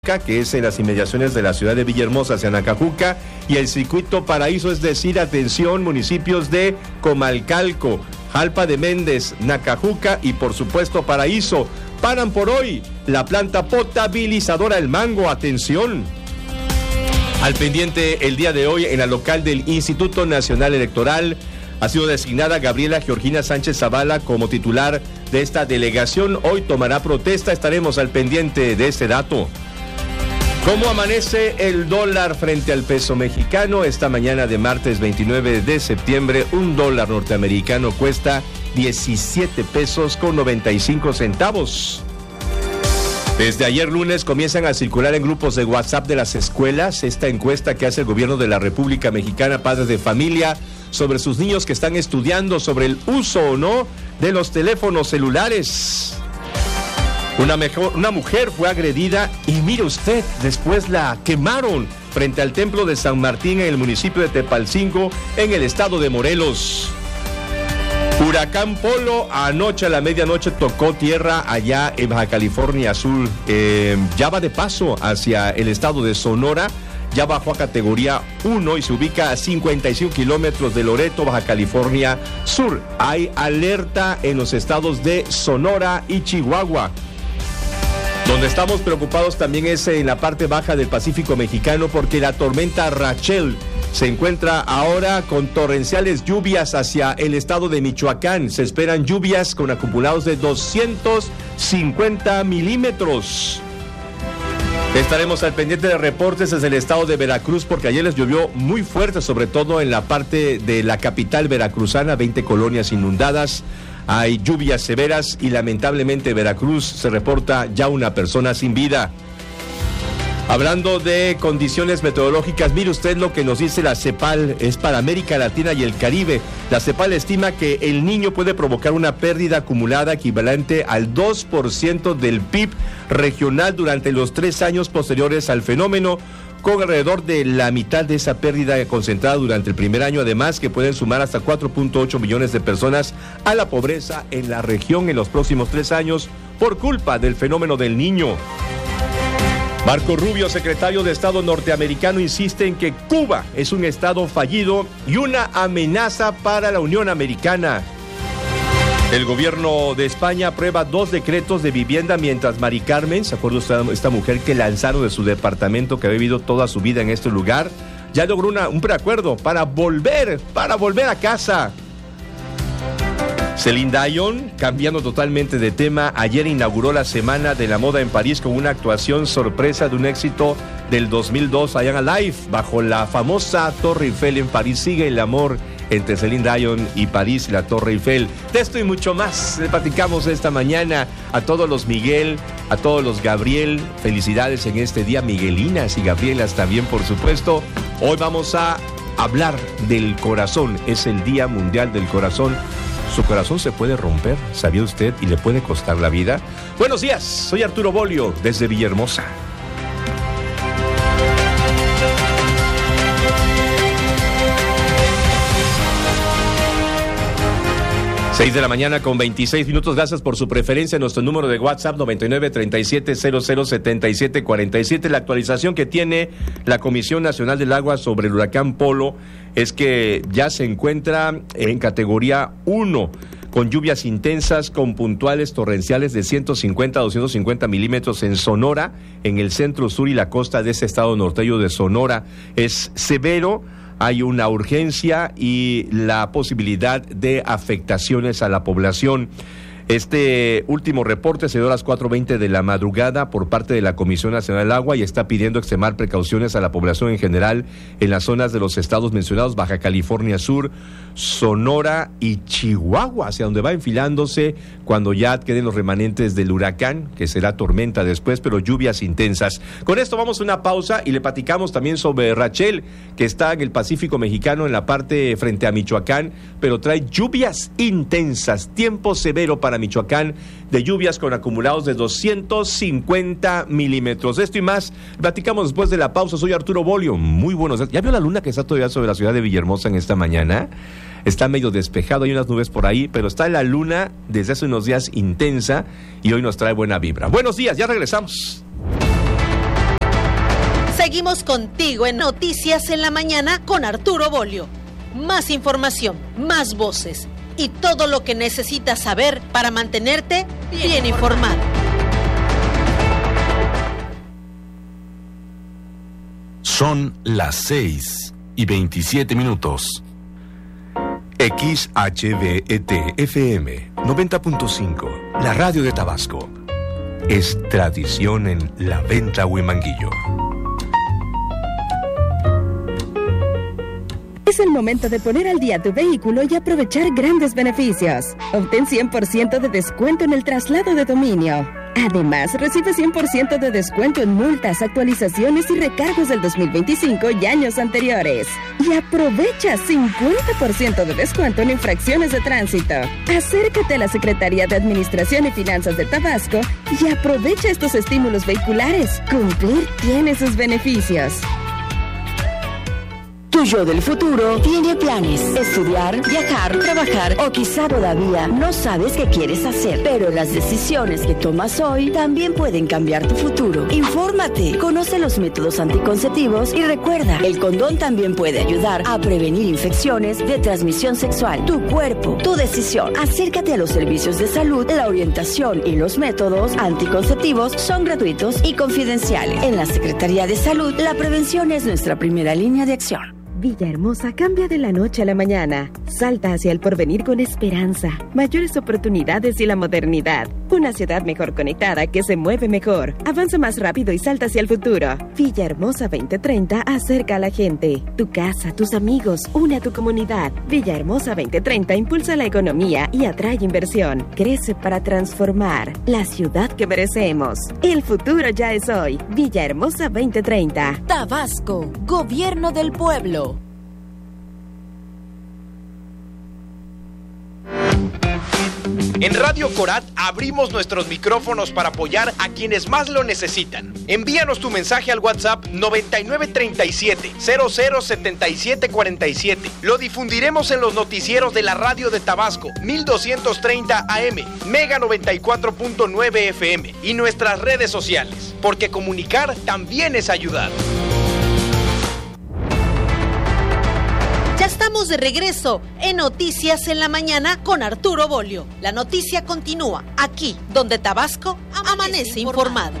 que es en las inmediaciones de la ciudad de Villahermosa hacia Nacajuca, y el circuito Paraíso, es decir, atención, municipios de Comalcalco, Jalpa de Méndez, Nacajuca y por supuesto Paraíso. Paran por hoy la planta potabilizadora El Mango, atención. Al pendiente el día de hoy en la local del Instituto Nacional Electoral ha sido designada Gabriela Georgina Sánchez Zavala como titular de esta delegación. Hoy tomará protesta, estaremos al pendiente de este dato. ¿Cómo amanece el dólar frente al peso mexicano? Esta mañana de martes 29 de septiembre, un dólar norteamericano cuesta 17 pesos con 95 centavos. Desde ayer lunes comienzan a circular en grupos de WhatsApp de las escuelas esta encuesta que hace el gobierno de la República Mexicana, padres de familia, sobre sus niños que están estudiando, sobre el uso o no de los teléfonos celulares. Una mujer fue agredida y mire usted, después la quemaron frente al templo de San Martín en el municipio de Tepalcingo, en el estado de Morelos. Huracán Polo anoche a la medianoche tocó tierra allá en Baja California Sur. Ya va de paso hacia el estado de Sonora, ya bajó a categoría 1 y se ubica a 55 kilómetros de Loreto, Baja California Sur. Hay alerta en los estados de Sonora y Chihuahua. Donde estamos preocupados también es en la parte baja del Pacífico mexicano, porque la tormenta Rachel se encuentra ahora con torrenciales lluvias hacia el estado de Michoacán. Se esperan lluvias con acumulados de 250 milímetros. Estaremos al pendiente de reportes desde el estado de Veracruz, porque ayer les llovió muy fuerte, sobre todo en la parte de la capital veracruzana, 20 colonias inundadas. Hay lluvias severas y lamentablemente Veracruz se reporta ya una persona sin vida. Hablando de condiciones meteorológicas, mire usted lo que nos dice la CEPAL, es para América Latina y el Caribe. La CEPAL estima que el Niño puede provocar una pérdida acumulada equivalente al 2% del PIB regional durante los 3 años posteriores al fenómeno, con alrededor de la mitad de esa pérdida concentrada durante el primer año, además que pueden sumar hasta 4.8 millones de personas a la pobreza en la región en los próximos 3 años por culpa del fenómeno del Niño. Marco Rubio, secretario de Estado norteamericano, insiste en que Cuba es un estado fallido y una amenaza para la Unión Americana. El gobierno de España aprueba 2 decretos de vivienda, mientras Mari Carmen, ¿se acuerda usted esta mujer que lanzaron de su departamento, que había vivido toda su vida en este lugar? Ya logró un preacuerdo para volver a casa. Celine Dion, cambiando totalmente de tema, ayer inauguró la Semana de la Moda en París con una actuación sorpresa de un éxito del 2002, I Am Alive, bajo la famosa Torre Eiffel en París. Sigue el amor entre Celine Dion y París y la Torre Eiffel. De esto y mucho más le platicamos esta mañana a todos los Miguel, a todos los Gabriel. Felicidades en este día, Miguelinas y Gabrielas también, por supuesto. Hoy vamos a hablar del corazón, es el Día Mundial del Corazón. Su corazón se puede romper, ¿sabía usted? Y le puede costar la vida. Buenos días, soy Arturo Bolio, desde Villahermosa. Seis de la mañana con 26 minutos. Gracias por su preferencia. Nuestro número de WhatsApp 9937007747. La actualización que tiene la Comisión Nacional del Agua sobre el huracán Polo es que ya se encuentra en categoría 1, con lluvias intensas, con puntuales torrenciales de 150 a 250 milímetros en Sonora, en el centro sur y la costa de ese estado norteño de Sonora. Es severo. Hay una urgencia y la posibilidad de afectaciones a la población. Este último reporte se dio a las 4:20 de la madrugada por parte de la Comisión Nacional del Agua y está pidiendo extremar precauciones a la población en general en las zonas de los estados mencionados, Baja California Sur, Sonora y Chihuahua, hacia donde va enfilándose cuando ya queden los remanentes del huracán, que será tormenta después, pero lluvias intensas. Con esto vamos a una pausa y le platicamos también sobre Rachel, que está en el Pacífico mexicano, en la parte frente a Michoacán, pero trae lluvias intensas, tiempo severo para Michoacán, de lluvias con acumulados de 250 milímetros. Esto y más platicamos después de la pausa. Soy Arturo Bolio, muy buenos días. ¿Ya vio la luna que está todavía sobre la ciudad de Villahermosa en esta mañana? Está medio despejado, hay unas nubes por ahí, pero está la luna desde hace unos días intensa y hoy nos trae buena vibra. Buenos días, ya regresamos. Seguimos contigo en Noticias en la Mañana con Arturo Bolio. Más información, más voces y todo lo que necesitas saber para mantenerte bien informado. Son las 6:27. XHBET-FM 90.5, la radio de Tabasco. Es tradición en la venta Huimanguillo. Es el momento de poner al día tu vehículo y aprovechar grandes beneficios. Obtén 100% de descuento en el traslado de dominio. Además, recibe 100% de descuento en multas, actualizaciones y recargos del 2025 y años anteriores. Y aprovecha 50% de descuento en infracciones de tránsito. Acércate a la Secretaría de Administración y Finanzas de Tabasco y aprovecha estos estímulos vehiculares. Cumplir tiene sus beneficios. Tu yo del futuro tiene planes: estudiar, viajar, trabajar o quizá todavía no sabes qué quieres hacer, pero las decisiones que tomas hoy también pueden cambiar tu futuro. Infórmate, conoce los métodos anticonceptivos y recuerda, el condón también puede ayudar a prevenir infecciones de transmisión sexual. Tu cuerpo, tu decisión. Acércate a los servicios de salud. La orientación y los métodos anticonceptivos son gratuitos y confidenciales. En la Secretaría de Salud, la prevención es nuestra primera línea de acción. Villahermosa cambia de la noche a la mañana. Salta hacia el porvenir con esperanza, mayores oportunidades y la modernidad. Una ciudad mejor conectada que se mueve mejor. Avanza más rápido y salta hacia el futuro. Villahermosa 2030 acerca a la gente. Tu casa, tus amigos, une a tu comunidad. Villahermosa 2030 impulsa la economía y atrae inversión. Crece para transformar la ciudad que merecemos. El futuro ya es hoy. Villahermosa 2030. Tabasco, Gobierno del Pueblo. En Radio Corat abrimos nuestros micrófonos para apoyar a quienes más lo necesitan. Envíanos tu mensaje al WhatsApp 9937-007747. Lo difundiremos en los noticieros de la radio de Tabasco, 1230 AM, Mega 94.9 FM y nuestras redes sociales, porque comunicar también es ayudar. Ya estamos de regreso en Noticias en la Mañana con Arturo Bolio. La noticia continúa aquí, donde Tabasco amanece informado.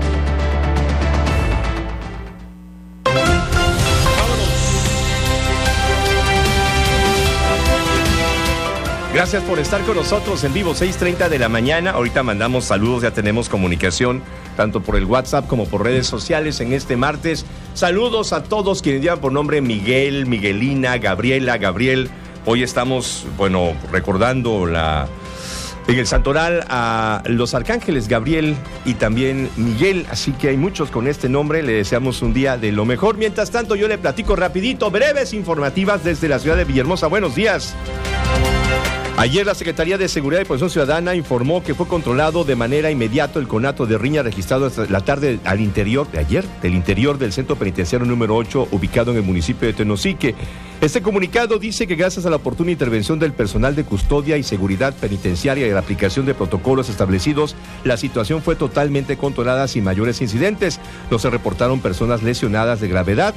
Gracias por estar con nosotros en vivo, 6:30 de la mañana. Ahorita mandamos saludos, ya tenemos comunicación tanto por el WhatsApp como por redes sociales en este martes. Saludos a todos quienes llevan por nombre Miguel, Miguelina, Gabriela, Gabriel. Hoy estamos, recordando en el Santoral a los arcángeles Gabriel y también Miguel, así que hay muchos con este nombre. Le deseamos un día de lo mejor. Mientras tanto, yo le platico rapidito, breves informativas desde la ciudad de Villahermosa. Buenos días. Ayer la Secretaría de Seguridad y Protección Ciudadana informó que fue controlado de manera inmediata el conato de riña registrado hasta la tarde del interior del centro penitenciario número 8 ubicado en el municipio de Tenosique. Este comunicado dice que gracias a la oportuna intervención del personal de custodia y seguridad penitenciaria y a la aplicación de protocolos establecidos, la situación fue totalmente controlada sin mayores incidentes. No se reportaron personas lesionadas de gravedad,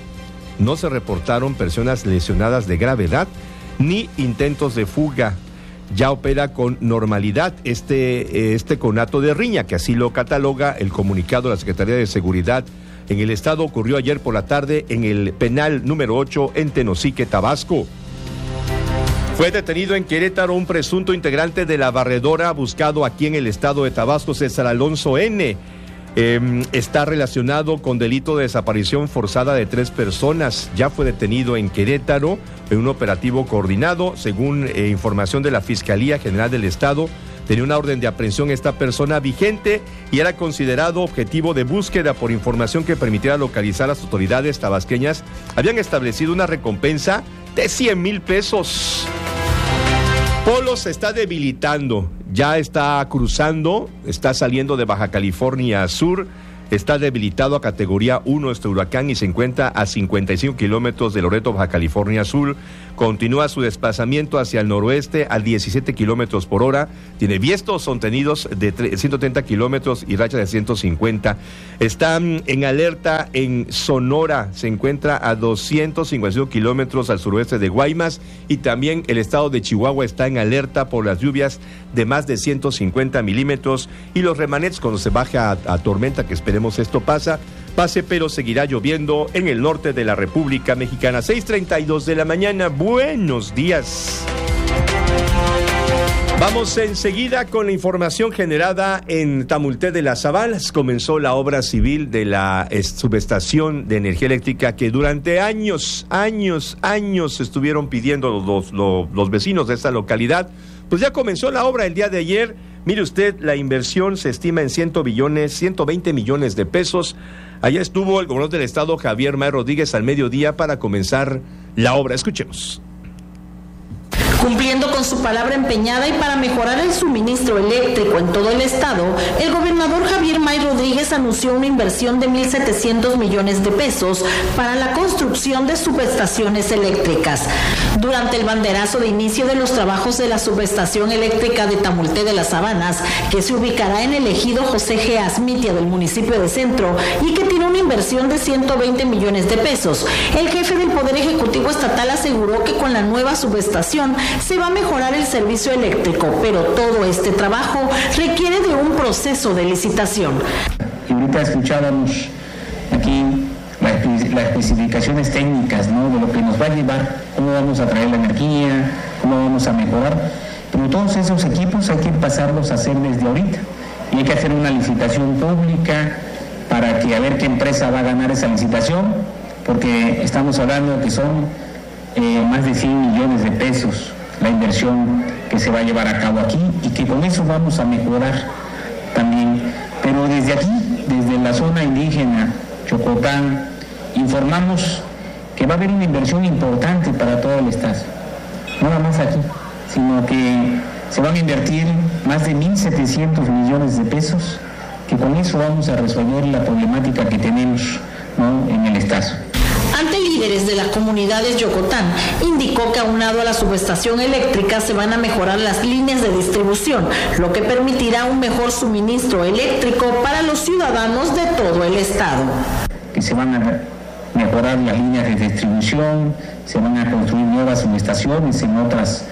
ni intentos de fuga. Ya opera con normalidad este conato de riña, que así lo cataloga el comunicado de la Secretaría de Seguridad en el Estado. Ocurrió ayer por la tarde en el penal número 8 en Tenosique, Tabasco. Fue detenido en Querétaro un presunto integrante de la barredora buscado aquí en el Estado de Tabasco, César Alonso N. Está relacionado con delito de desaparición forzada de 3 personas. Ya fue detenido en Querétaro en un operativo coordinado. Según información de la Fiscalía General del Estado, tenía una orden de aprehensión esta persona vigente y era considerado objetivo de búsqueda por información que permitiera localizar a las autoridades tabasqueñas. Habían establecido una recompensa de 100,000 pesos. Polo se está debilitando, ya está cruzando, está saliendo de Baja California Sur, está debilitado a categoría 1 este huracán y se encuentra a 55 kilómetros de Loreto, Baja California Sur, continúa su desplazamiento hacia el noroeste a 17 kilómetros por hora. Tiene vientos sostenidos de 130 kilómetros y rachas de 150. Están en alerta en Sonora. Se encuentra a 255 kilómetros al suroeste de Guaymas. Y también el estado de Chihuahua está en alerta por las lluvias de más de 150 milímetros. Y los remanentes cuando se baja a tormenta, que esperemos esto pase, pero seguirá lloviendo en el norte de la República Mexicana. 6:32 de la mañana. Buenos días. Vamos enseguida con la información generada en Tamulté de las Sabanas. Comenzó la obra civil de la subestación de energía eléctrica que durante años estuvieron pidiendo los vecinos de esta localidad. Pues ya comenzó la obra el día de ayer. Mire usted, la inversión se estima en 120 millones de pesos. Allá estuvo el gobernador del estado, Javier May Rodríguez, al mediodía para comenzar la obra. Escuchemos. Cumpliendo con su palabra empeñada y para mejorar el suministro eléctrico en todo el estado, el gobernador Javier May Rodríguez anunció una inversión de 1.700 millones de pesos para la construcción de subestaciones eléctricas. Durante el banderazo de inicio de los trabajos de la subestación eléctrica de Tamulté de las Sabanas, que se ubicará en el ejido José G. Azmitia del municipio de Centro y que tiene una inversión de 120 millones de pesos, el jefe del Poder Ejecutivo Estatal aseguró que con la nueva subestación se va a mejorar el servicio eléctrico, pero todo este trabajo requiere de un proceso de licitación. Y ahorita escuchábamos aquí las especificaciones técnicas, ¿no?, de lo que nos va a llevar, cómo vamos a traer la energía, cómo vamos a mejorar, pero todos esos equipos hay que pasarlos a hacer desde ahorita y hay que hacer una licitación pública para que a ver qué empresa va a ganar esa licitación, porque estamos hablando de que son más de 100 millones de pesos la inversión que se va a llevar a cabo aquí y que con eso vamos a mejorar también. Pero desde aquí, desde la zona indígena Chocotán, informamos que va a haber una inversión importante para todo el estado, no nada más aquí, sino que se van a invertir más de 1.700 millones de pesos, que con eso vamos a resolver la problemática que tenemos, ¿no?, en el estado. Ante líderes de las comunidades Yocotán, indicó que aunado a la subestación eléctrica se van a mejorar las líneas de distribución, lo que permitirá un mejor suministro eléctrico para los ciudadanos de todo el estado. Que se van a mejorar las líneas de distribución, se van a construir nuevas subestaciones en otras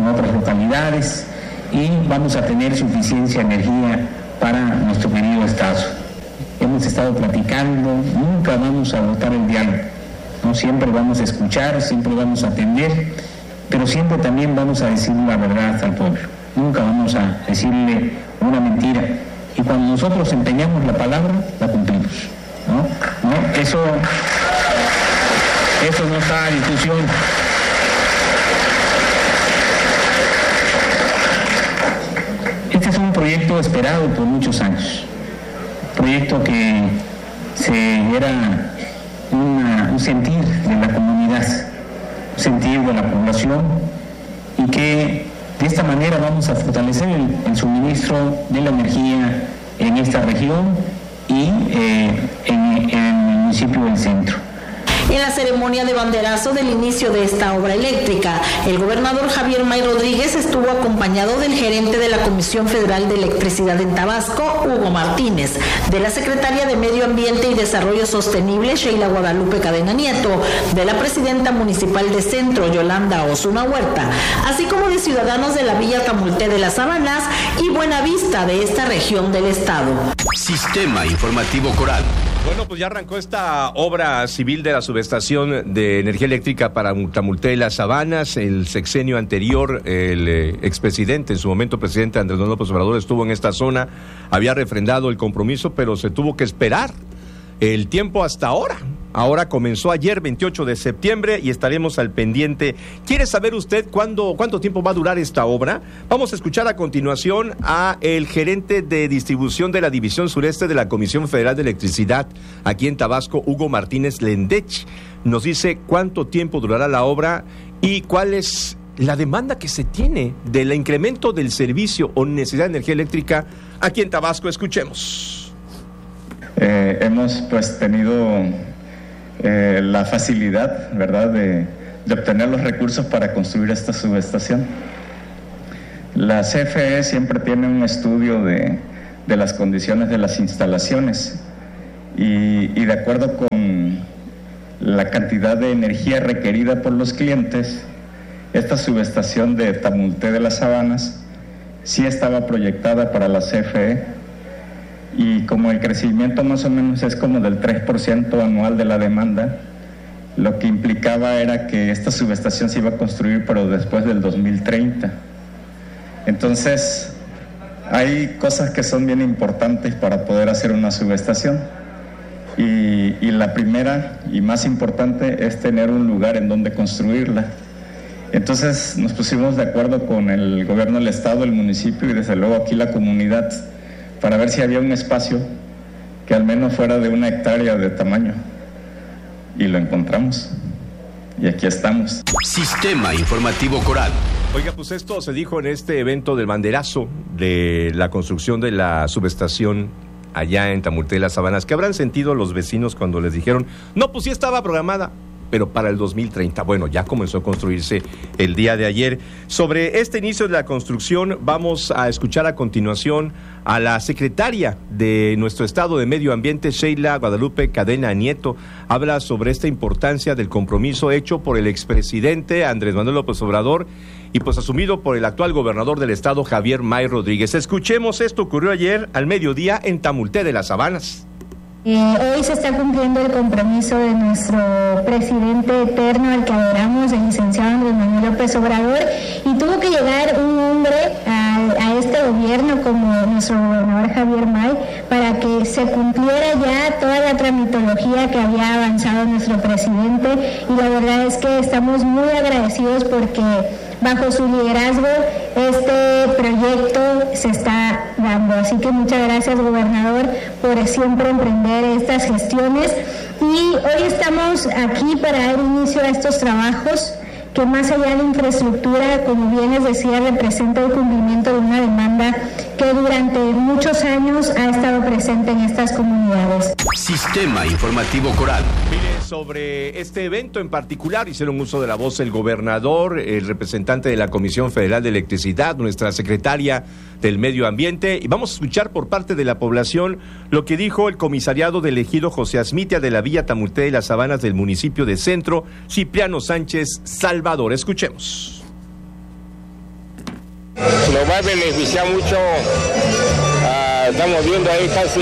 localidades y vamos a tener suficiencia de energía para nuestro querido estado. Hemos estado platicando, nunca vamos a agotar el diálogo. No siempre vamos a escuchar, siempre vamos a atender, pero siempre también vamos a decir la verdad al pueblo. Nunca vamos a decirle una mentira. Y cuando nosotros empeñamos la palabra, la cumplimos. ¿No? Eso no está a discusión. Este es un proyecto esperado por muchos años. Proyecto que era un sentir de la comunidad, un sentir de la población, y que de esta manera vamos a fortalecer el suministro de la energía en esta región y en el municipio del Centro. En la ceremonia de banderazo del inicio de esta obra eléctrica, el gobernador Javier May Rodríguez estuvo acompañado del gerente de la Comisión Federal de Electricidad en Tabasco, Hugo Martínez, de la secretaria de Medio Ambiente y Desarrollo Sostenible, Sheila Guadalupe Cadena Nieto, de la presidenta municipal de Centro, Yolanda Osuna Huerta, así como de ciudadanos de la Villa Tamulté de las Sabanas y Buenavista de esta región del estado. Sistema Informativo Coral. Bueno, pues ya arrancó esta obra civil de la subestación de energía eléctrica para Tamulté de las Sabanas. El sexenio anterior, el expresidente, en su momento presidente Andrés Manuel López Obrador, estuvo en esta zona, había refrendado el compromiso, pero se tuvo que esperar el tiempo hasta ahora. Ahora comenzó ayer, 28 de septiembre, y estaremos al pendiente. ¿Quiere saber usted cuánto tiempo va a durar esta obra? Vamos a escuchar a continuación a el gerente de distribución de la División Sureste de la Comisión Federal de Electricidad, aquí en Tabasco, Hugo Martínez Lendech. Nos dice cuánto tiempo durará la obra y cuál es la demanda que se tiene del incremento del servicio o necesidad de energía eléctrica aquí en Tabasco. Escuchemos. Hemos tenido la facilidad, ¿verdad?, de obtener los recursos para construir esta subestación. La CFE siempre tiene un estudio de las condiciones de las instalaciones y de acuerdo con la cantidad de energía requerida por los clientes, esta subestación de Tamulté de las Sabanas sí estaba proyectada para la CFE, y como el crecimiento más o menos es como del 3% anual de la demanda, lo que implicaba era que esta subestación se iba a construir pero después del 2030. Entonces hay cosas que son bien importantes para poder hacer una subestación, y la primera y más importante es tener un lugar en donde construirla. Entonces nos pusimos de acuerdo con el gobierno del estado, el municipio y desde luego aquí la comunidad para ver si había un espacio que al menos fuera de 1 hectárea de tamaño, y lo encontramos y aquí estamos. Sistema Informativo Coral. Oiga, pues esto se dijo en este evento del banderazo de la construcción de la subestación allá en Tamulté de las Sabanas. ¿Qué habrán sentido los vecinos cuando les dijeron, no, pues sí estaba programada, pero para el 2030? Bueno, ya comenzó a construirse el día de ayer. Sobre este inicio de la construcción vamos a escuchar a continuación a la secretaria de nuestro estado de Medio Ambiente, Sheila Guadalupe Cadena Nieto. Habla sobre esta importancia del compromiso hecho por el expresidente Andrés Manuel López Obrador y pues asumido por el actual gobernador del estado, Javier May Rodríguez. Escuchemos, esto ocurrió ayer al mediodía en Tamulté de las Sabanas. Hoy se está cumpliendo el compromiso de nuestro presidente eterno, al que adoramos, el licenciado Andrés Manuel López Obrador, y tuvo que llegar un hombre a este gobierno como nuestro gobernador Javier May para que se cumpliera ya toda la tramitología que había avanzado nuestro presidente, y la verdad es que estamos muy agradecidos porque bajo su liderazgo este proyecto se está dando. Así que muchas gracias, gobernador, por siempre emprender estas gestiones. Y hoy estamos aquí para dar inicio a estos trabajos que, más allá de la infraestructura, como bien les decía, representa el cumplimiento de una demanda que durante muchos años ha estado presente en estas comunidades. Sistema Informativo Coral. Mire, sobre este evento en particular hicieron uso de la voz el gobernador, el representante de la Comisión Federal de Electricidad, nuestra secretaria del Medio Ambiente, y vamos a escuchar por parte de la población lo que dijo el comisariado del ejido José Asmitia de la Villa Tamulté de las Sabanas del municipio de Centro, Cipriano Sánchez Salvador. Escuchemos. Nos va a beneficiar mucho, estamos viendo ahí casi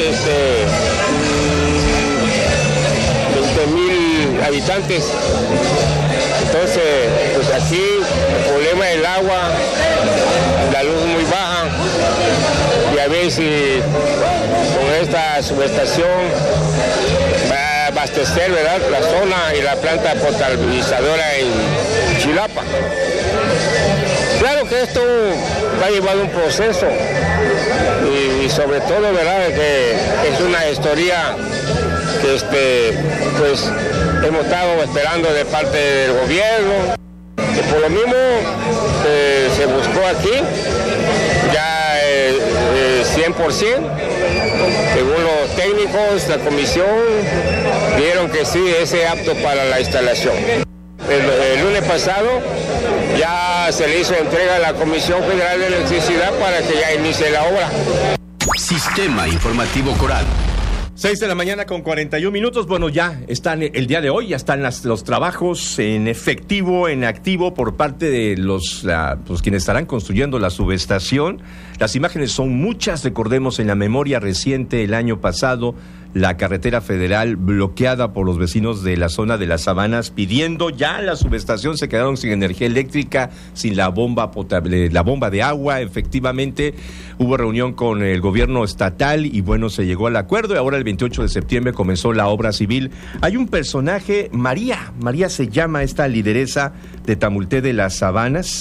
20,000 habitantes. Entonces, pues aquí el problema del agua, la luz muy baja, y a ver si con esta subestación va a abastecer, ¿verdad?, la zona y la planta potabilizadora en Chilapa. Claro que esto va a llevar un proceso y sobre todo, ¿verdad?, que es una historia que pues hemos estado esperando de parte del gobierno. Y por lo mismo se buscó aquí ya 100%, según los técnicos, la comisión vieron que sí, es apto para la instalación. El lunes pasado ya se le hizo entrega a la Comisión Federal de Electricidad para que ya inicie la obra. Sistema Informativo Coral. 6 de la mañana con 41 minutos. Bueno, ya están el día de hoy, ya están los trabajos en efectivo, en activo por parte de los quienes estarán construyendo la subestación. Las imágenes son muchas, recordemos en la memoria reciente el año pasado, la carretera federal bloqueada por los vecinos de la zona de las Sabanas pidiendo ya la subestación, se quedaron sin energía eléctrica, sin la bomba potable, la bomba de agua. Efectivamente, hubo reunión con el gobierno estatal y bueno, se llegó al acuerdo y ahora el 28 de septiembre comenzó la obra civil. Hay un personaje, María se llama esta lideresa de Tamulté de las Sabanas.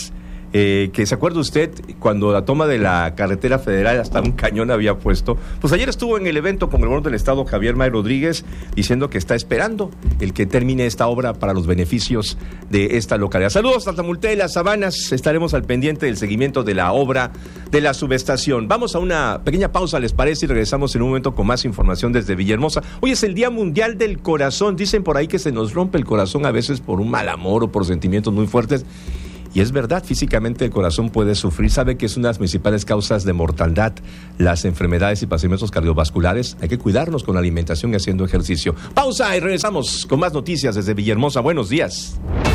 que se acuerda usted cuando la toma de la carretera federal hasta un cañón había puesto. Pues ayer estuvo en el evento con el gobernador del estado, Javier May Rodríguez, diciendo que está esperando el que termine esta obra para los beneficios de esta localidad. Saludos a Tamulté, Las Sabanas, estaremos al pendiente del seguimiento de la obra de la subestación. Vamos a una pequeña pausa, ¿les parece? Y regresamos en un momento con más información desde Villahermosa. Hoy es el Día Mundial del Corazón. Dicen por ahí que se nos rompe el corazón a veces por un mal amor o por sentimientos muy fuertes. Y es verdad, físicamente el corazón puede sufrir. Sabe que es una de las principales causas de mortalidad, las enfermedades y padecimientos cardiovasculares. Hay que cuidarnos con la alimentación y haciendo ejercicio. Pausa y regresamos con más noticias desde Villahermosa. Buenos días.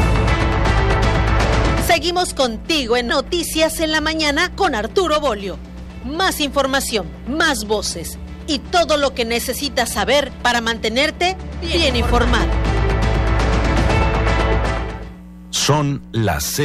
Seguimos contigo en Noticias en la Mañana con Arturo Bolio. Más información, más voces y todo lo que necesitas saber para mantenerte bien informado. Son las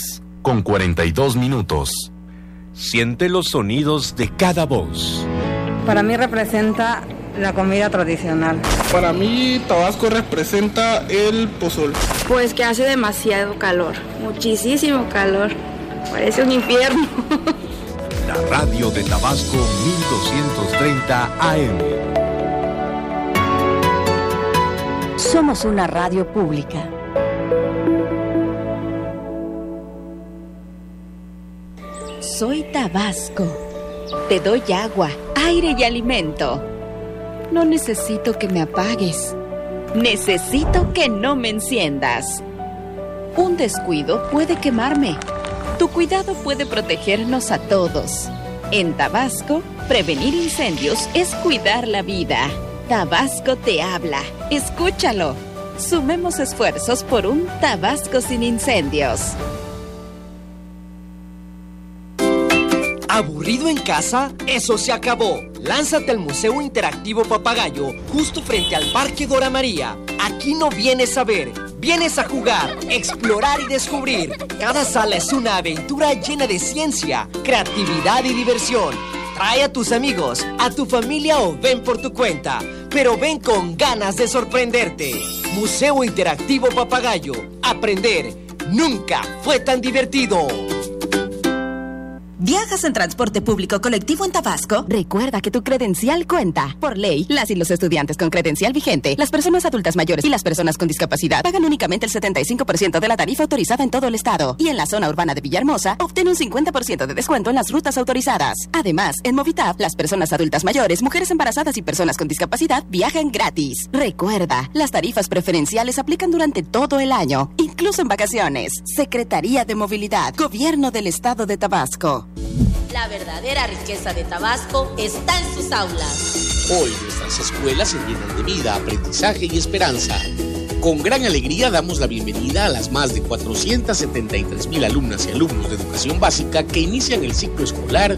6:42. Siente los sonidos de cada voz. Para mí representa la comida tradicional. Para mí Tabasco representa el pozol. Pues que hace demasiado calor, muchísimo calor. Parece un infierno. La radio de Tabasco 1230 AM. Somos una radio pública. Soy Tabasco. Te doy agua, aire y alimento. No necesito que me apagues. Necesito que no me enciendas. Un descuido puede quemarme. Tu cuidado puede protegernos a todos. En Tabasco, prevenir incendios es cuidar la vida. Tabasco te habla. Escúchalo. Sumemos esfuerzos por un Tabasco sin incendios. ¿Aburrido en casa? ¡Eso se acabó! Lánzate al Museo Interactivo Papagayo, justo frente al Parque Dora María. Aquí no vienes a ver, vienes a jugar, explorar y descubrir. Cada sala es una aventura llena de ciencia, creatividad y diversión. Trae a tus amigos, a tu familia o ven por tu cuenta, pero ven con ganas de sorprenderte. Museo Interactivo Papagayo. Aprender nunca fue tan divertido. ¿Viajas en transporte público colectivo en Tabasco? Recuerda que tu credencial cuenta. Por ley, las y los estudiantes con credencial vigente, las personas adultas mayores y las personas con discapacidad pagan únicamente el 75% de la tarifa autorizada en todo el estado. Y en la zona urbana de Villahermosa, obtén un 50% de descuento en las rutas autorizadas. Además, en Movitap, las personas adultas mayores, mujeres embarazadas y personas con discapacidad viajan gratis. Recuerda, las tarifas preferenciales aplican durante todo el año, incluso en vacaciones. Secretaría de Movilidad, Gobierno del Estado de Tabasco. La verdadera riqueza de Tabasco está en sus aulas. Hoy nuestras escuelas se llenan de vida, aprendizaje y esperanza. Con gran alegría damos la bienvenida a las más de 473,000 alumnas y alumnos de educación básica que inician el ciclo escolar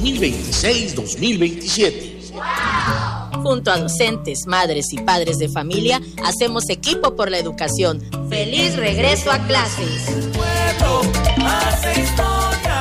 2026-2027. ¡Wow! Junto a docentes, madres y padres de familia, hacemos equipo por la educación. ¡Feliz regreso a clases! El pueblo hace historia.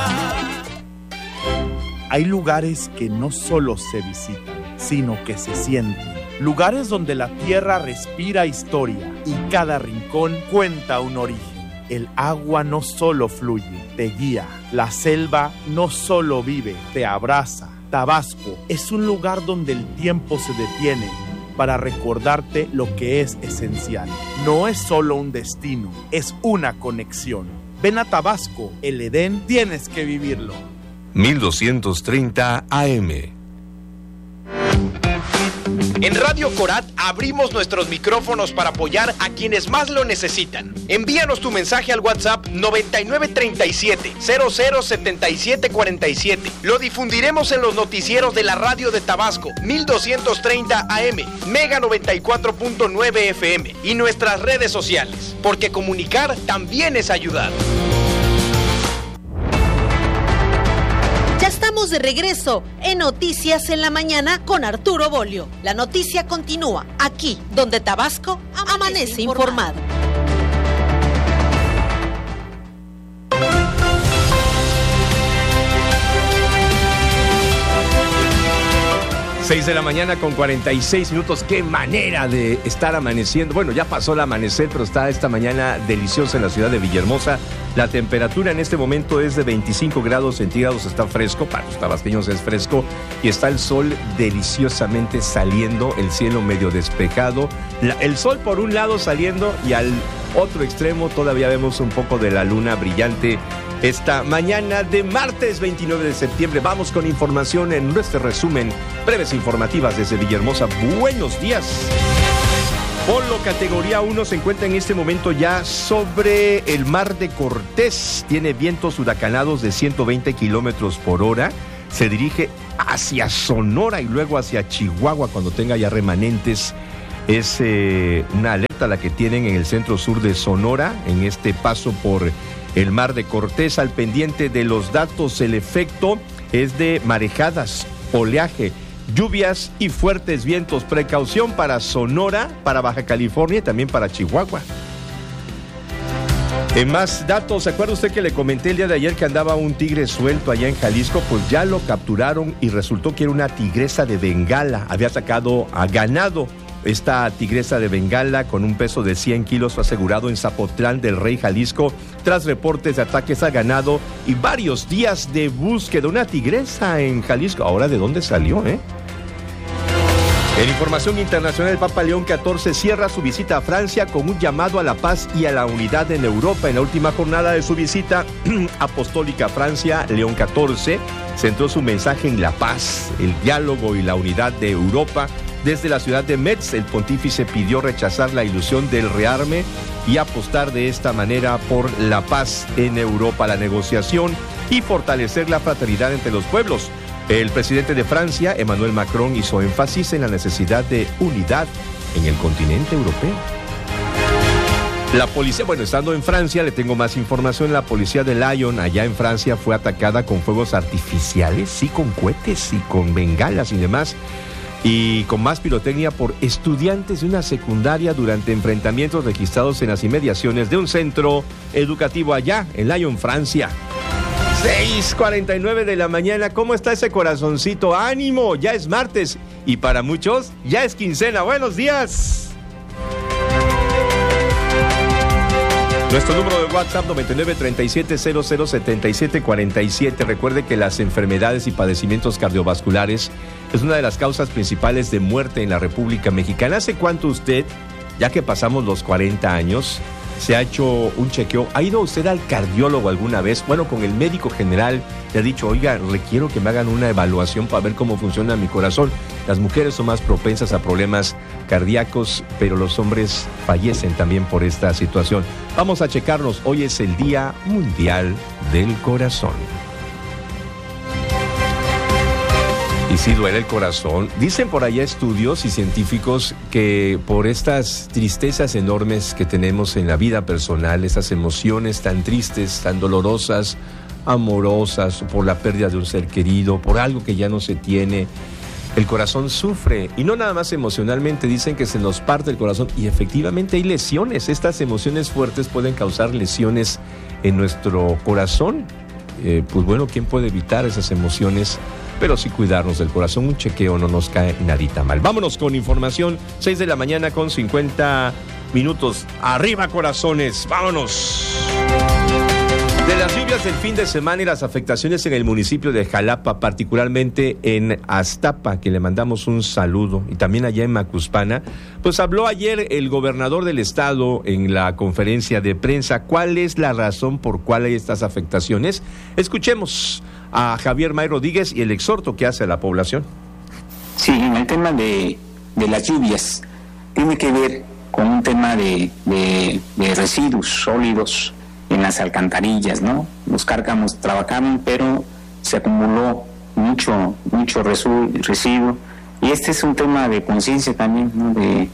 Hay lugares que no solo se visitan, sino que se sienten. Lugares donde la tierra respira historia y cada rincón cuenta un origen. El agua no solo fluye, te guía. La selva no solo vive, te abraza. Tabasco es un lugar donde el tiempo se detiene para recordarte lo que es esencial. No es solo un destino, es una conexión. Ven a Tabasco, el Edén tienes que vivirlo. 1230 AM. En Radio Corat abrimos nuestros micrófonos para apoyar a quienes más lo necesitan. Envíanos tu mensaje al WhatsApp 9937-007747. Lo difundiremos en los noticieros de la radio de Tabasco, 1230 AM, Mega 94.9 FM y nuestras redes sociales, porque comunicar también es ayudar. Ya estamos de regreso en Noticias en la Mañana con Arturo Bolio. La noticia continúa aquí, donde Tabasco amanece informado. 6 de la mañana con 46 minutos. Qué manera de estar amaneciendo. Bueno, ya pasó el amanecer, pero está esta mañana deliciosa en la ciudad de Villahermosa. La temperatura en este momento es de 25 grados centígrados. Está fresco, para los tabasqueños es fresco. Y está el sol deliciosamente saliendo, el cielo medio despejado. El sol por un lado saliendo y al otro extremo todavía vemos un poco de la luna brillante. Esta mañana de martes 29 de septiembre vamos con información en nuestro resumen, breves informativas desde Villahermosa. Buenos días. Polo categoría 1 se encuentra en este momento ya sobre el Mar de Cortés. Tiene vientos huracanados de 120 kilómetros por hora. Se dirige hacia Sonora y luego hacia Chihuahua cuando tenga ya remanentes. Es una alerta la que tienen en el centro sur de Sonora en este paso por el Mar de Cortés. Al pendiente de los datos, el efecto es de marejadas, oleaje, lluvias y fuertes vientos. Precaución para Sonora, para Baja California y también para Chihuahua. En más datos, ¿se acuerda usted que le comenté el día de ayer que andaba un tigre suelto allá en Jalisco? Pues ya lo capturaron y resultó que era una tigresa de Bengala. Había atacado a ganado. Esta tigresa de Bengala con un peso de 100 kilos fue asegurado en Zapotlán del Rey, Jalisco, tras reportes de ataques a ganado y varios días de búsqueda. Una tigresa en Jalisco. Ahora, ¿de dónde salió, En información internacional, el Papa León XIV cierra su visita a Francia con un llamado a la paz y a la unidad en Europa. En la última jornada de su visita apostólica a Francia, León XIV centró su mensaje en la paz, el diálogo y la unidad de Europa. Desde la ciudad de Metz, el pontífice pidió rechazar la ilusión del rearme y apostar de esta manera por la paz en Europa, la negociación y fortalecer la fraternidad entre los pueblos. El presidente de Francia, Emmanuel Macron, hizo énfasis en la necesidad de unidad en el continente europeo. La policía, estando en Francia, le tengo más información. La policía de Lyon, allá en Francia, fue atacada con fuegos artificiales, sí, con cohetes y con bengalas y demás, y con más pirotecnia por estudiantes de una secundaria durante enfrentamientos registrados en las inmediaciones de un centro educativo allá en Lyon, Francia. 6:49 de la mañana. ¿Cómo está ese corazoncito? ¡Ánimo! Ya es martes y para muchos ya es quincena. ¡Buenos días! Nuestro número de WhatsApp 9937007747. Recuerde que las enfermedades y padecimientos cardiovasculares es una de las causas principales de muerte en la República Mexicana. ¿Hace cuánto usted, ya que pasamos los 40 años, se ha hecho un chequeo? ¿Ha ido usted al cardiólogo alguna vez? Bueno, con el médico general le ha dicho, oiga, requiero que me hagan una evaluación para ver cómo funciona mi corazón. Las mujeres son más propensas a problemas cardíacos, pero los hombres fallecen también por esta situación. Vamos a checarnos. Hoy es el Día Mundial del Corazón. Y sí duele el corazón. Dicen por allá estudios y científicos que por estas tristezas enormes que tenemos en la vida personal, esas emociones tan tristes, tan dolorosas, amorosas, por la pérdida de un ser querido, por algo que ya no se tiene, el corazón sufre. Y no nada más emocionalmente, dicen que se nos parte el corazón y efectivamente hay lesiones. Estas emociones fuertes pueden causar lesiones en nuestro corazón. ¿Quién puede evitar esas emociones? Pero sí cuidarnos del corazón. Un chequeo no nos cae nadita mal. Vámonos con información. 6 de la mañana con 50 minutos. Arriba, corazones. Vámonos. De las lluvias del fin de semana y las afectaciones en el municipio de Jalapa, particularmente en Aztapa, que le mandamos un saludo, y también allá en Macuspana, pues habló ayer el gobernador del estado en la conferencia de prensa. ¿Cuál es la razón por cuál hay estas afectaciones? Escuchemos a Javier May Rodríguez y el exhorto que hace a la población. Sí, en el tema de las lluvias, tiene que ver con un tema de residuos sólidos en las alcantarillas, ¿no? Los cárcamos trabajaron, pero se acumuló mucho residuo, y este es un tema de conciencia también, ¿no? De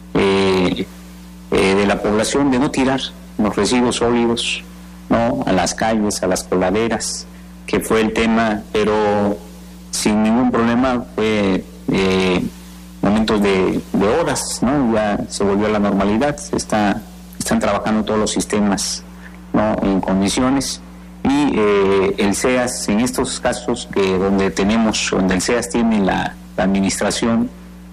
la población, de no tirar los residuos sólidos, ¿no? A las calles, a las coladeras, que fue el tema, pero sin ningún problema. Fue momentos de horas, ¿no? Ya se volvió a la normalidad, están trabajando todos los sistemas, ¿no? En condiciones, y el CEAS, en estos casos donde el CEAS tiene la administración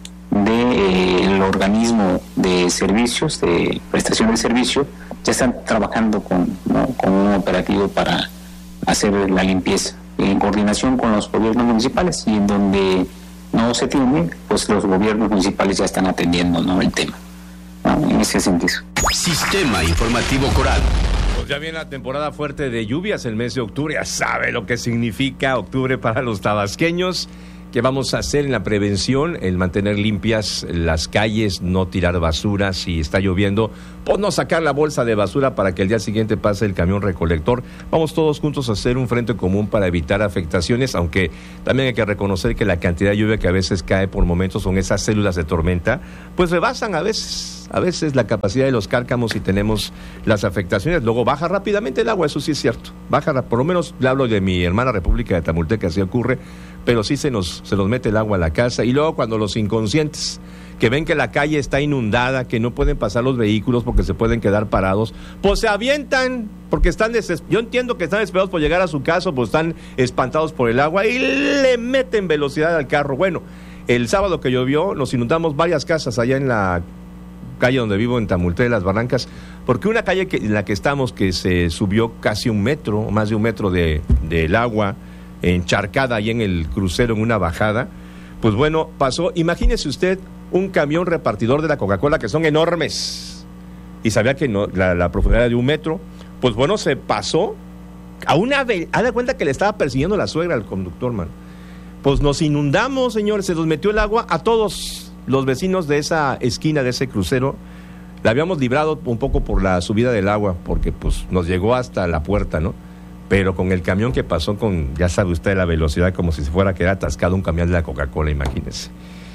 del organismo de servicios, de prestación de servicio, ya están trabajando con un operativo para hacer la limpieza en coordinación con los gobiernos municipales, y en donde no se tiene, pues los gobiernos municipales ya están atendiendo, ¿no?, el tema, ¿no?, en ese sentido. Sistema Informativo Coral. Pues ya viene la temporada fuerte de lluvias, el mes de octubre. Ya sabe lo que significa octubre para los tabasqueños. ¿Qué vamos a hacer en la prevención? El mantener limpias las calles, no tirar basura. Si está lloviendo, pues no sacar la bolsa de basura para que el día siguiente pase el camión recolector. Vamos todos juntos a hacer un frente común para evitar afectaciones, aunque también hay que reconocer que la cantidad de lluvia que a veces cae por momentos son esas células de tormenta, pues rebasan a veces la capacidad de los cárcamos y tenemos las afectaciones. Luego baja rápidamente el agua, eso sí es cierto. Baja, por lo menos le hablo de mi hermana República de Tamulteca, así ocurre, pero sí se nos mete el agua a la casa. Y luego cuando los inconscientes que ven que la calle está inundada, que no pueden pasar los vehículos porque se pueden quedar parados, pues se avientan porque están yo entiendo que están desesperados por llegar a su casa, pues están espantados por el agua y le meten velocidad al carro. Bueno, el sábado que llovió nos inundamos varias casas allá en la calle donde vivo, en Tamulté de las Barrancas, porque una calle en la que estamos, que se subió casi 1 metro, más de 1 metro del agua, encharcada ahí en el crucero en una bajada, pues bueno, pasó, imagínese usted, un camión repartidor de la Coca-Cola, que son enormes, y sabía que no, la profundidad era de 1 metro, pues bueno, se pasó a haz de cuenta que le estaba persiguiendo la suegra al conductor, man. Pues nos inundamos, señores, se nos metió el agua a todos los vecinos de esa esquina, de ese crucero. La habíamos librado un poco por la subida del agua, porque pues nos llegó hasta la puerta, ¿no? Pero con el camión que pasó ya sabe usted, la velocidad, como si se fuera a quedar atascado un camión de la Coca-Cola, imagínese.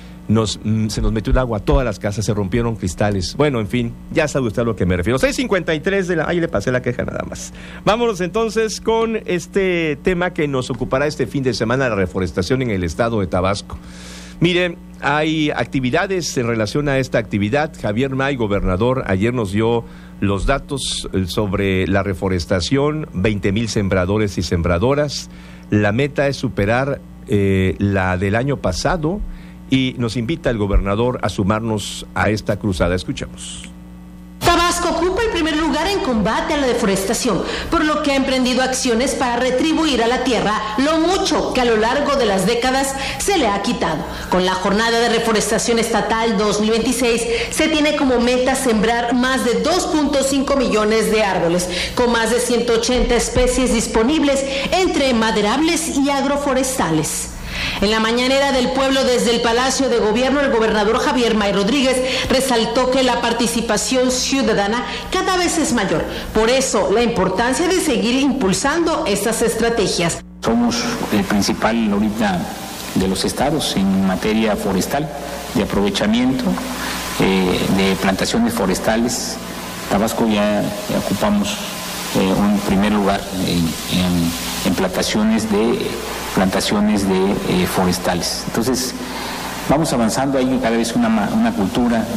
Se nos metió el agua a todas las casas, se rompieron cristales. Bueno, en fin, ya sabe usted a lo que me refiero. 6:53 ahí le pasé la queja nada más. Vámonos entonces con este tema que nos ocupará este fin de semana, la reforestación en el estado de Tabasco. Miren, hay actividades en relación a esta actividad. Javier May, gobernador, ayer nos dio los datos sobre la reforestación, 20,000 sembradores y sembradoras. La meta es superar la del año pasado y nos invita el gobernador a sumarnos a esta cruzada. Escuchamos. Tabasco ocupa el primer lugar en combate a la deforestación, por lo que ha emprendido acciones para retribuir a la tierra lo mucho que a lo largo de las décadas se le ha quitado. Con la Jornada de Reforestación Estatal 2026 se tiene como meta sembrar más de 2.5 millones de árboles, con más de 180 especies disponibles entre maderables y agroforestales. En la mañanera del pueblo desde el Palacio de Gobierno, el gobernador Javier May Rodríguez resaltó que la participación ciudadana cada vez es mayor. Por eso, la importancia de seguir impulsando estas estrategias. Somos el principal ahorita de los estados en materia forestal, de aprovechamiento, de plantaciones forestales. Tabasco ya ocupamos un primer lugar en plantaciones de forestales. Entonces vamos avanzando, hay cada vez una cultura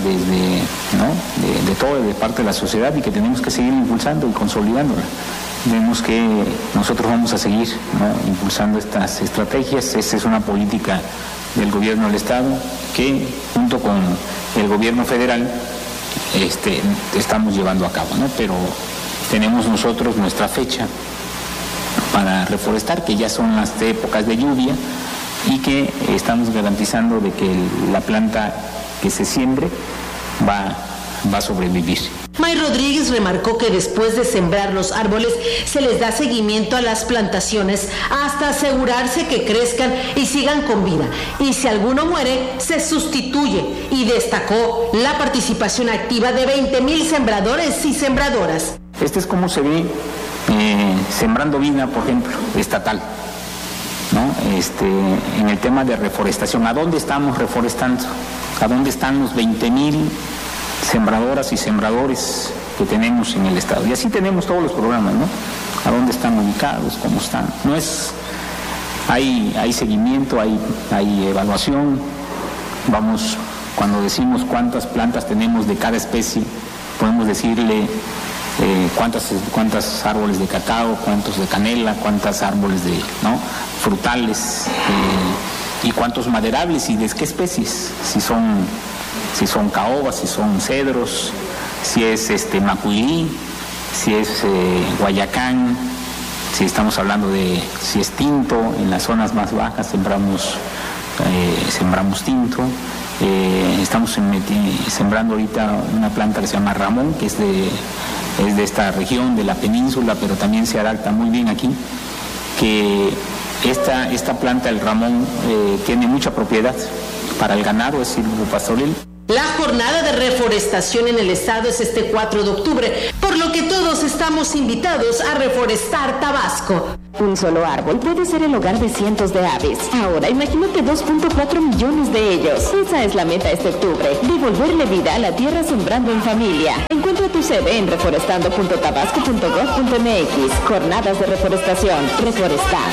de toda parte de la sociedad y que tenemos que seguir impulsando y consolidándola. Vemos que nosotros vamos a seguir, ¿no?, impulsando estas estrategias. Esa es una política del gobierno del estado que junto con el gobierno federal estamos llevando a cabo, ¿no? Pero tenemos nosotros nuestra fecha para reforestar, que ya son las épocas de lluvia y que estamos garantizando de que la planta que se siembre va a sobrevivir. May Rodríguez remarcó que después de sembrar los árboles se les da seguimiento a las plantaciones hasta asegurarse que crezcan y sigan con vida, y si alguno muere se sustituye, y destacó la participación activa de 20,000 sembradores y sembradoras. Este es como se ve Sembrando Vida, por ejemplo, estatal, ¿no? En el tema de reforestación, ¿a dónde estamos reforestando? ¿A dónde están los 20,000 sembradoras y sembradores que tenemos en el estado? Y así tenemos todos los programas, ¿no? ¿A dónde están ubicados? ¿Cómo están? No es, hay seguimiento, hay evaluación. Vamos, cuando decimos cuántas plantas tenemos de cada especie, podemos decirle cuántos árboles de cacao, cuántos de canela, cuántos árboles de frutales, y cuántos maderables y de qué especies, si son caobas, si son cedros, si es macuilí, si es guayacán, si estamos hablando de si es tinto. En las zonas más bajas sembramos tinto. Estamos sembrando ahorita una planta que se llama Ramón, que es de esta región, de la península, pero también se adapta muy bien aquí, que esta planta, el Ramón, tiene mucha propiedad para el ganado, es silvopastoril. La jornada de reforestación en el estado es este 4 de octubre, por lo que todos estamos invitados a reforestar Tabasco. Un solo árbol puede ser el hogar de cientos de aves. Ahora imagínate 2.4 millones de ellos. Esa es la meta este octubre, devolverle vida a la tierra sembrando en familia. Encuentra tu sede en reforestando.tabasco.gov.mx. Jornadas de reforestación. Reforestar.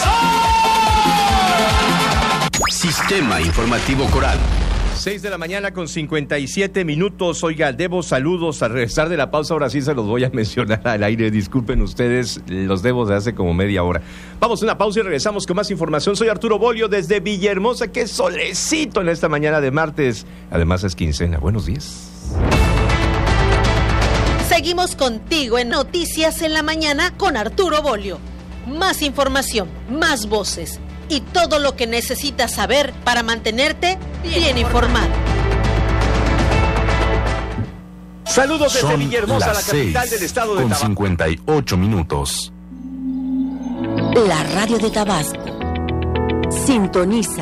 Sistema Informativo Coral. 6 de la mañana con 57 minutos. Oiga, debo saludos al regresar de la pausa. Ahora sí se los voy a mencionar al aire. Disculpen ustedes, los debo de hace como media hora. Vamos a una pausa y regresamos con más información. Soy Arturo Bolio desde Villahermosa. Qué solecito en esta mañana de martes. Además es quincena. Buenos días. Seguimos contigo en Noticias en la Mañana con Arturo Bolio. Más información, más voces y todo lo que necesitas saber para mantenerte bien informado. Saludos desde Villahermosa, la capital del estado de Tabasco. 58 minutos. La radio de Tabasco. Sintoniza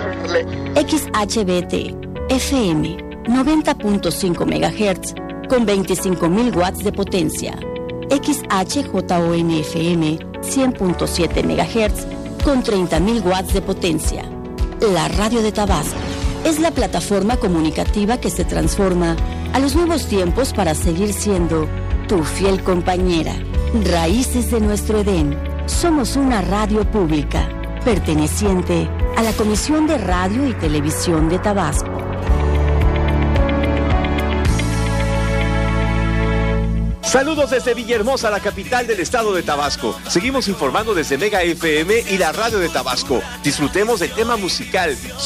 XHBT FM 90.5 MHz con 25.000 watts de potencia. XHJON FM 100.7 MHz con 30.000 watts de potencia. La radio de Tabasco es la plataforma comunicativa que se transforma a los nuevos tiempos para seguir siendo tu fiel compañera. Raíces de nuestro Edén. Somos una radio pública perteneciente a la Comisión de Radio y Televisión de Tabasco. Saludos desde Villahermosa, la capital del estado de Tabasco. Seguimos informando desde Mega FM y la radio de Tabasco. Disfrutemos del tema musical.